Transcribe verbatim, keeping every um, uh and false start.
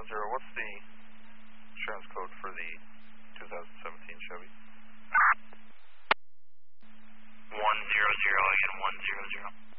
zero. What's the insurance code for the two thousand seventeen Chevy? One zero zero and one zero zero.